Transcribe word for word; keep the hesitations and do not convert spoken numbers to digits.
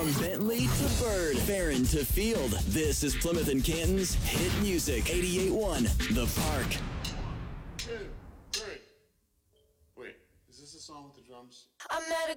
From Bentley to Bird, Barron to Field, this is Plymouth and Canton's hit music. eighty-eight point one, The Park. Two, three. Wait, is this a song with the drums? I met a